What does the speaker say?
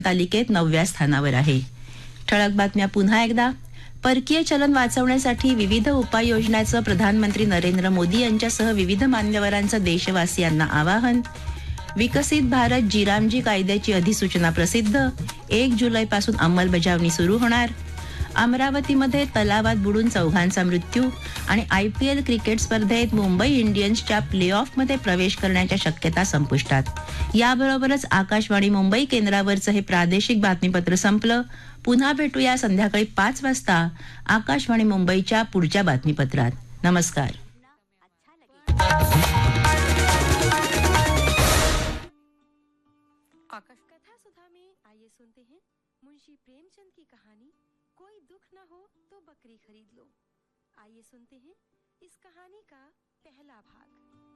तालिकेत 9व्या स्थानावर आहे. ठळक बातम्या पुन्हा एकदा. परकीय चलन वाचवण्यासाठी विविध उपाययोजनांचं प्रधानमंत्री नरेंद्र मोदी यांच्यासह विविध मान्यवरांचं देशवासियांना आवाहन. विकसित भारत जीरामजी कायद्याची अधिसूचना प्रसिद्ध. 1 जुलैपासून अंमलबजावणी सुरू होणार. अमरावतीमध्ये तलावात बुडून चौघांचा मृत्यू आणि IPL क्रिकेट स्पर्धेत मुंबई इंडियन्सच्या प्ले ऑफमध्ये प्रवेश करण्याच्या शक्यता संपुष्टात. याबरोबरच आकाशवाणी मुंबई केंद्रावरचं हे प्रादेशिक बातमीपत्र संपलं. पुन्हा भेटूया संध्याकाळी 5 वाजता आकाशवाणी मुंबईच्या पुढच्या बातमीपत्रात. नमस्कार. कथा सुधा में आइए सुनते हैं मुंशी प्रेमचंद की कहानी कोई दुख न हो तो बकरी खरीद लो. आइए सुनते हैं इस कहानी का पहला भाग.